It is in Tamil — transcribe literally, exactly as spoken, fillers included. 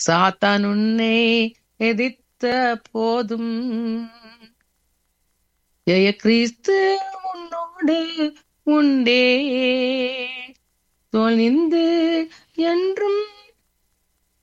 சாத்தான் உன்னை எதிர்த்த போதும் ஜெய கிறிஸ்து உன்னோடு உண்டே. தொழிந்து என்றும்